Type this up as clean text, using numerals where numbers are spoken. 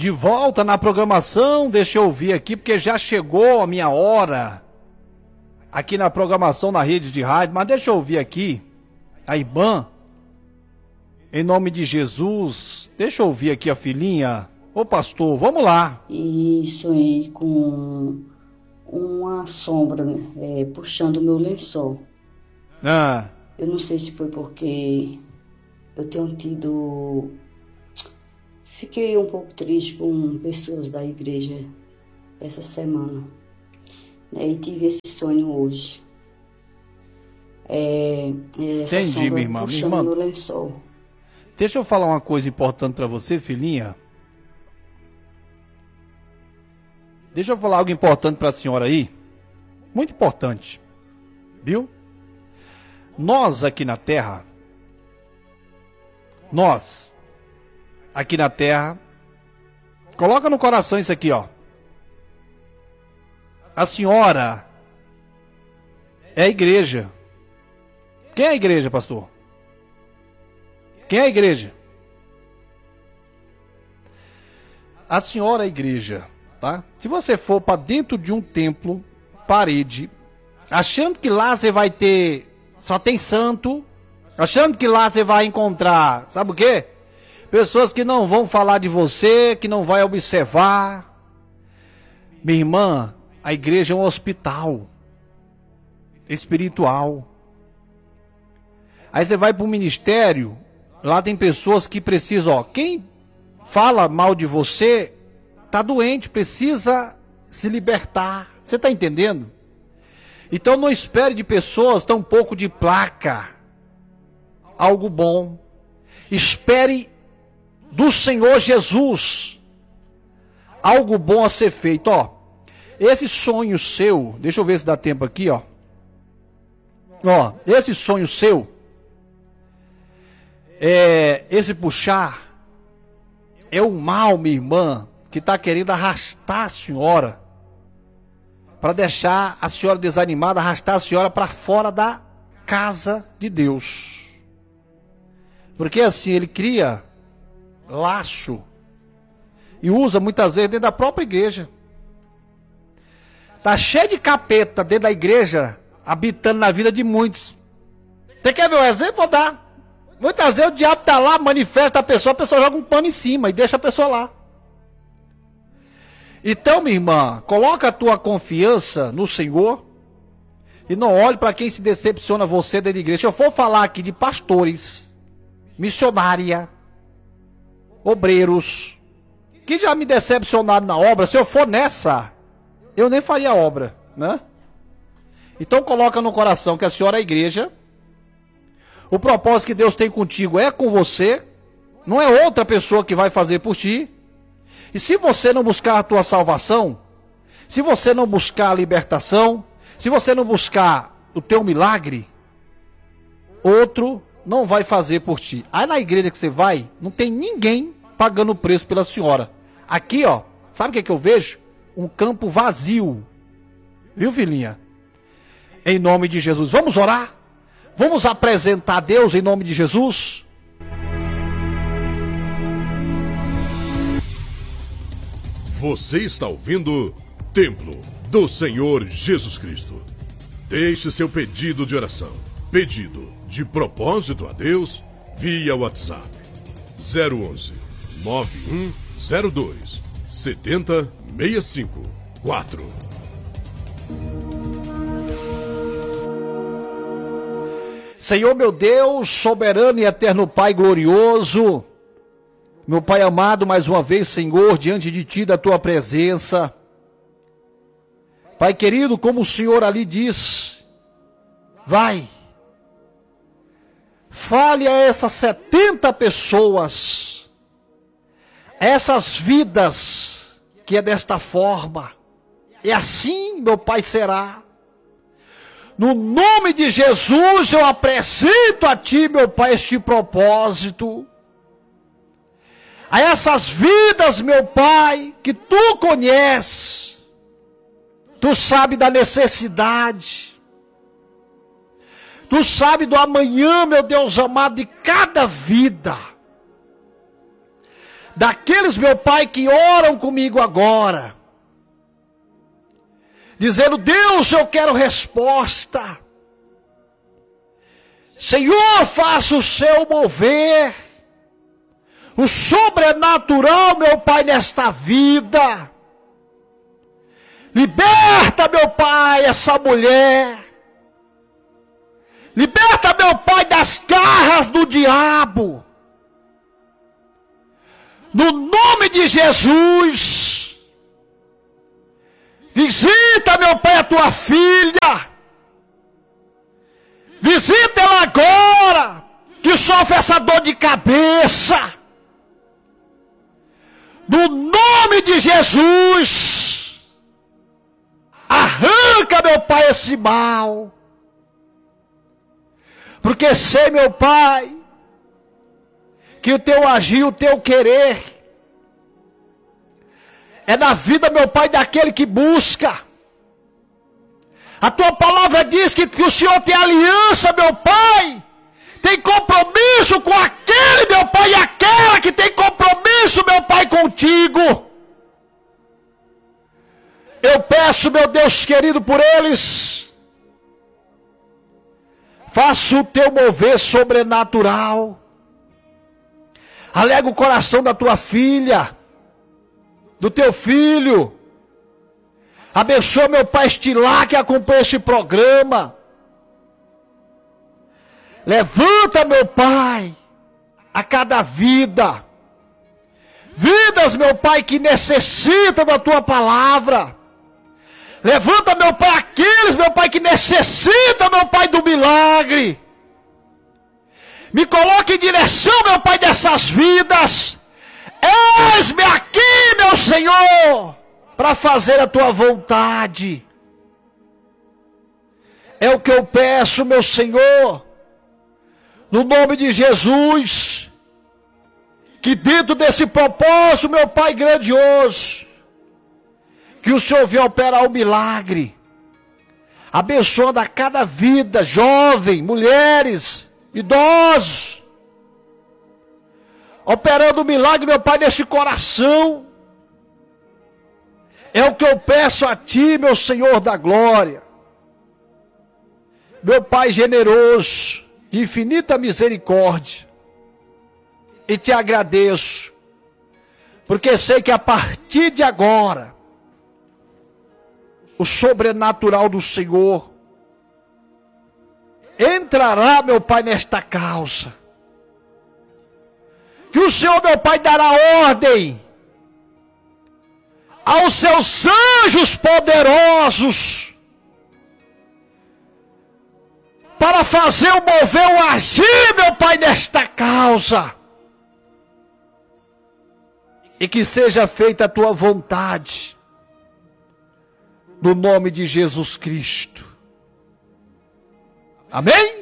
De volta na programação, deixa eu ouvir aqui, porque já chegou a minha hora aqui na programação na rede de rádio, mas deixa eu ouvir aqui a irmã, em nome de Jesus, deixa eu ouvir aqui a filhinha. Ô pastor, vamos lá. E sonhei com uma sombra puxando o meu lençol. Eu não sei se foi porque eu tenho tido... Fiquei um pouco triste com pessoas da igreja essa semana, né? E tive esse sonho hoje. Essa Entendi, sombra minha irmã. puxando meu lençol. Deixa eu falar uma coisa importante pra você, filhinha. Deixa eu falar algo importante pra senhora aí. Muito importante. Viu? Nós aqui na terra, coloca no coração isso aqui, ó. A senhora é a igreja. Quem é a igreja, pastor? Quem é a igreja? A senhora é a igreja, tá? Se você for para dentro de um templo, parede, achando que lá você vai ter, só tem santo, achando que lá você vai encontrar, sabe o quê? Pessoas que não vão falar de você, que não vai observar. Minha irmã, a igreja é um hospital espiritual. Aí você vai para o ministério, lá tem pessoas que precisam, ó, quem fala mal de você, tá doente, precisa se libertar. Você tá entendendo? Então não espere de pessoas tão pouco de placa algo bom. Espere do Senhor Jesus algo bom a ser feito, ó. Esse sonho seu, deixa eu ver se dá tempo aqui, ó. Ó, esse sonho seu, esse puxar, é o mal, minha irmã, que está querendo arrastar a senhora, para deixar a senhora desanimada, arrastar a senhora para fora da casa de Deus. Porque assim, ele cria laço e usa muitas vezes dentro da própria igreja. Tá cheio de capeta dentro da igreja, habitando na vida de muitos. Você quer ver um exemplo? Vou dar. Muitas vezes o diabo tá lá, manifesta a pessoa joga um pano em cima e deixa a pessoa lá. Então, minha irmã, coloca a tua confiança no Senhor e não olhe para quem se decepciona você dentro da igreja. Se eu for falar aqui de pastores, missionária, obreiros, que já me decepcionaram na obra, se eu for nessa, eu nem faria obra, né? Então coloca no coração que a senhora é a igreja. O propósito que Deus tem contigo é com você, não é outra pessoa que vai fazer por ti. E se você não buscar a tua salvação, se você não buscar a libertação, se você não buscar o teu milagre, outro não vai fazer por ti. Aí na igreja que você vai, não tem ninguém pagando preço pela senhora. Aqui, ó, sabe o que é que eu vejo? Um campo vazio. Viu, filhinha? Em nome de Jesus. Vamos orar? Vamos apresentar a Deus em nome de Jesus? Você está ouvindo Templo do Senhor Jesus Cristo. Deixe seu pedido de oração, pedido de propósito a Deus via WhatsApp 011 9102 7065 4. Senhor meu Deus, soberano e eterno Pai glorioso, meu Pai amado, mais uma vez, Senhor, diante de Ti, da Tua presença. Pai querido, como o Senhor ali diz, vai, fale a essas 70 pessoas, essas vidas, que é desta forma, e assim, meu Pai, será. No nome de Jesus, eu apresento a Ti, meu Pai, este propósito. A essas vidas, meu Pai, que Tu conheces. Tu sabe da necessidade. Tu sabe do amanhã, meu Deus amado, de cada vida. daqueles, meu Pai, que oram comigo agora, dizendo: Deus, eu quero resposta. Senhor, faça o seu mover, o sobrenatural, meu Pai, nesta vida. Liberta, meu Pai, essa mulher. Liberta, meu Pai, das garras do diabo. No nome de Jesus. Visita, meu Pai, a tua filha. Visita ela agora, que sofre essa dor de cabeça. No nome de Jesus. Arranca, meu Pai, esse mal. Porque sei, meu Pai, que o teu agir, o teu querer, é na vida, meu Pai, daquele que busca. A tua palavra diz que o Senhor tem aliança, meu Pai. Tem compromisso com aquele, meu Pai, e aquela que tem compromisso, meu Pai, contigo. Eu peço, meu Deus querido, por eles. Faça o teu mover sobrenatural. Alega o coração da tua filha, do teu filho. Abençoa, meu Pai, este lar que acompanha este programa. Levanta, meu Pai, a cada vida. Vidas, meu Pai, que necessitam da tua palavra. Levanta, meu Pai, aqueles, meu Pai, que necessitam, meu Pai, do milagre. Me coloque em direção, meu Pai, dessas vidas. Eis-me aqui, meu Senhor, para fazer a tua vontade. É o que eu peço, meu Senhor, no nome de Jesus, que dentro desse propósito, meu Pai grandioso, que o Senhor venha operar o milagre, abençoando a cada vida, jovem, mulheres, idosos, operando o milagre, meu Pai, nesse coração. É o que eu peço a Ti, meu Senhor da glória. Meu Pai generoso, de infinita misericórdia. E Te agradeço, porque sei que a partir de agora, o sobrenatural do Senhor entrará, meu Pai, nesta causa. Que o Senhor, meu Pai, dará ordem aos seus anjos poderosos para fazer o mover, o agir, meu Pai, nesta causa. E que seja feita a tua vontade, no nome de Jesus Cristo. Amém?